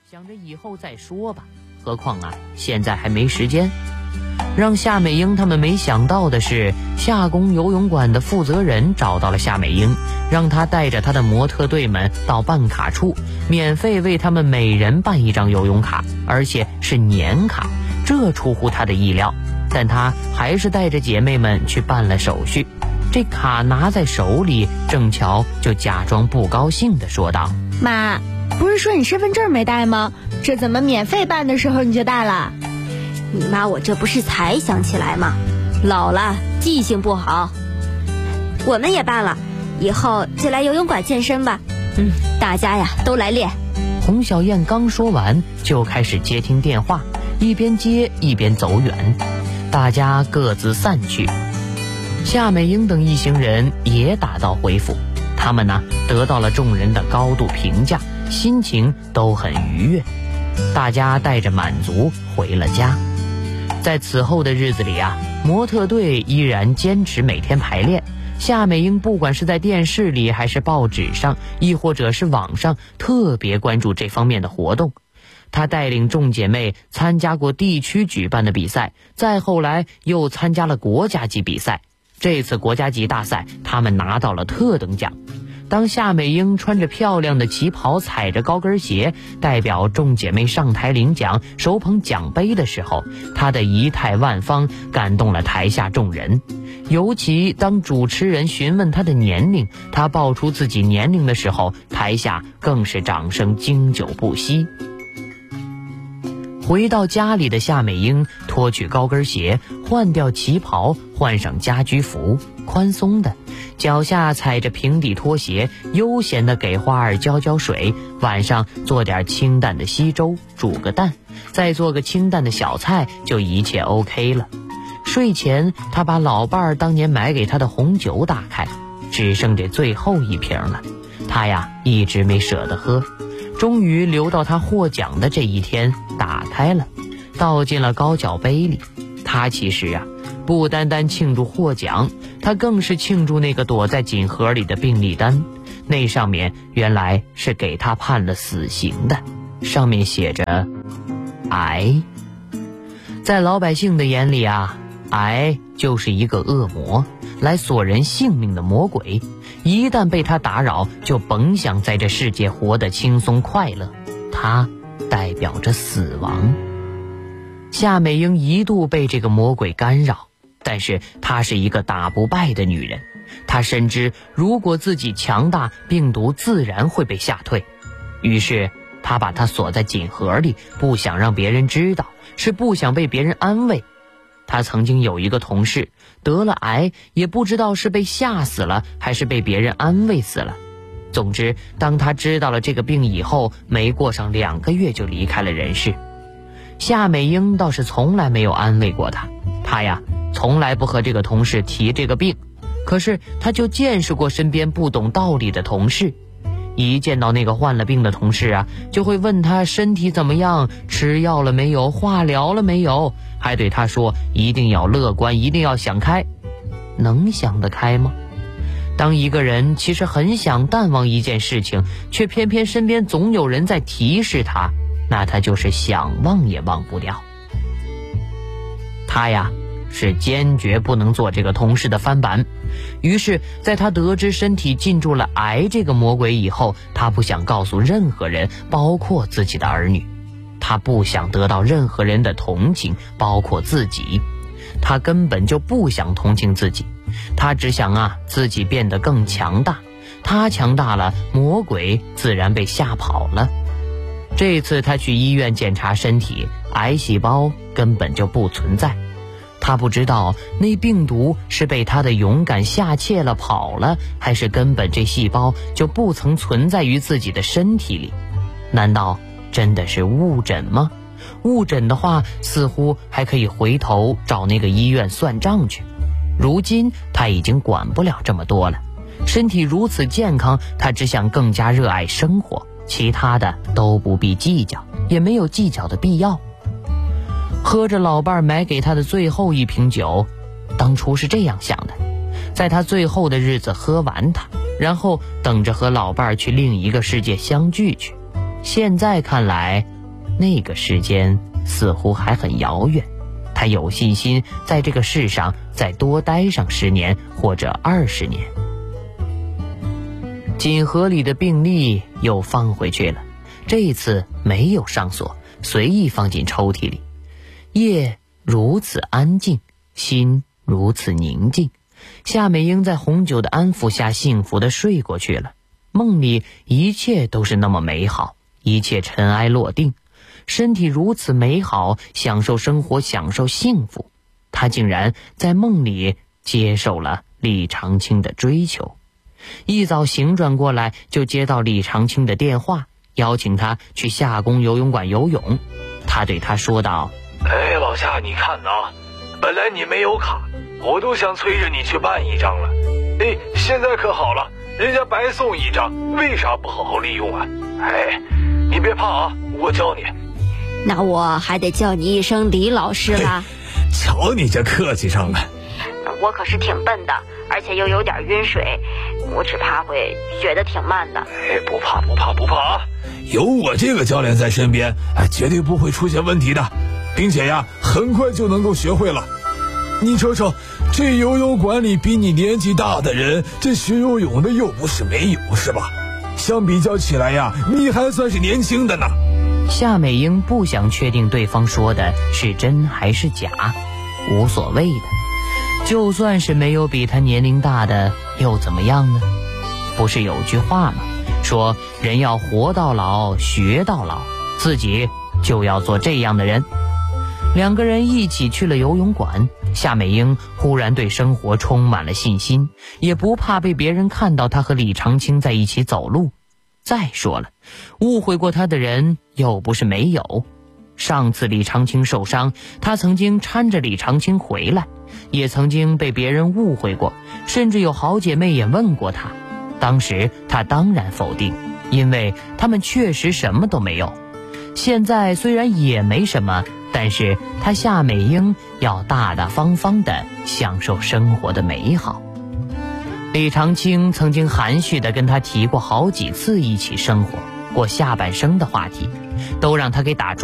想着以后再说吧，何况现在还没时间。让夏美英他们没想到的是，夏宫游泳馆的负责人找到了夏美英，让她带着她的模特队们到办卡处，免费为他们每人办一张游泳卡，而且是年卡。这出乎她的意料，但她还是带着姐妹们去办了手续。这卡拿在手里，郑乔就假装不高兴地说道： 妈，不是说你身份证没带吗？这怎么免费办的时候你就带了？ 你妈我这不是才想起来吗？老了记性不好。我们也办了，以后就来游泳馆健身吧。大家呀都来练。 洪小燕刚说完就开始接听电话，一边接一边走远，大家各自散去。夏美英等一行人也打道回府，他们得到了众人的高度评价，心情都很愉悦，大家带着满足回了家。在此后的日子里模特队依然坚持每天排练。夏美英不管是在电视里还是报纸上，亦或者是网上，特别关注这方面的活动。她带领众姐妹参加过地区举办的比赛，再后来又参加了国家级比赛。这次国家级大赛，她们拿到了特等奖。当夏美英穿着漂亮的旗袍，踩着高跟鞋，代表众姐妹上台领奖，手捧奖杯的时候，她的仪态万方，感动了台下众人。尤其当主持人询问她的年龄，她报出自己年龄的时候，台下更是掌声经久不息。回到家里的夏美英脱去高跟鞋，换掉旗袍，换上家居服，宽松的，脚下踩着平底拖鞋，悠闲地给花儿浇水，晚上做点清淡的稀粥，煮个蛋，再做个清淡的小菜，就一切 OK 了。睡前她把老伴儿当年买给她的红酒打开，只剩这最后一瓶了，她一直没舍得喝，终于留到她获奖的这一天打开了，倒进了高脚杯里。她其实不单单庆祝获奖，她更是庆祝那个躲在锦盒里的病历单，那上面原来是给她判了死刑的，上面写着癌。在老百姓的眼里癌就是一个恶魔，来索人性命的魔鬼，一旦被他打扰，就甭想在这世界活得轻松快乐，它代表着死亡。夏美英一度被这个魔鬼干扰，但是她是一个打不败的女人，她深知如果自己强大，病毒自然会被吓退。于是她把它锁在锦盒里，不想让别人知道，是不想被别人安慰。她曾经有一个同事得了癌，也不知道是被吓死了还是被别人安慰死了。总之当她知道了这个病以后，没过上2个月就离开了人世。夏美英倒是从来没有安慰过她，她从来不和这个同事提这个病，可是她就见识过身边不懂道理的同事，一见到那个患了病的同事就会问他身体怎么样，吃药了没有，化疗了没有，还对他说一定要乐观，一定要想开。能想得开吗？当一个人其实很想淡忘一件事情，却偏偏身边总有人在提示他，那他就是想忘也忘不掉。他是坚决不能做这个同事的翻版。于是在他得知身体进入了癌这个魔鬼以后，他不想告诉任何人，包括自己的儿女。他不想得到任何人的同情，包括自己。他根本就不想同情自己，他只想自己变得更强大。他强大了，魔鬼自然被吓跑了。这次他去医院检查身体，癌细胞根本就不存在。他不知道那病毒是被他的勇敢吓怯了跑了，还是根本这细胞就不曾存在于自己的身体里。难道真的是误诊吗？误诊的话，似乎还可以回头找那个医院算账去。如今他已经管不了这么多了，身体如此健康，他只想更加热爱生活，其他的都不必计较，也没有计较的必要。喝着老伴买给他的最后一瓶酒，当初是这样想的，在他最后的日子喝完它，然后等着和老伴去另一个世界相聚去。现在看来， 那个时间似乎还很遥远。他有信心在这个世上再多待上10年或者20年。锦盒里的病历又放回去了，这一次没有上锁，随意放进抽屉里。夜如此安静，心如此宁静。夏美英在红酒的安抚下幸福地睡过去了。梦里一切都是那么美好，一切尘埃落定，身体如此美好，享受生活，享受幸福。她竟然在梦里接受了李长青的追求。一早醒转过来，就接到李长青的电话，邀请他去夏宫游泳馆游泳。他对他说道： 老夏，你看呐，本来你没有卡，我都想催着你去办一张了。现在可好了，人家白送一张，为啥不好好利用啊？你别怕啊，我教你。 那我还得叫你一声李老师了。 瞧你这客气上了。 我可是挺笨的，而且又有点晕水，我只怕会学得挺慢的。 不怕啊！有我这个教练在身边，绝对不会出现问题的，并且呀，很快就能够学会了。你瞅瞅，这游泳馆里比你年纪大的人，这学游泳的又不是没有，是吧？相比较起来呀，你还算是年轻的呢。 夏美英不想确定对方说的是真还是假，无所谓的，就算是没有比他年龄大的又怎么样呢？不是有句话吗？说人要活到老学到老，自己就要做这样的人。两个人一起去了游泳馆，夏美英忽然对生活充满了信心，也不怕被别人看到她和李长青在一起走路。再说了，误会过他的人又不是没有。上次李长青受伤，他曾经搀着李长青回来，也曾经被别人误会过，甚至有好姐妹也问过他。当时他当然否定，因为他们确实什么都没有。现在虽然也没什么，但是他夏美英要大大方方地享受生活的美好。李长青曾经含蓄地跟他提过好几次一起生活过下半生的话题，都让他给打住。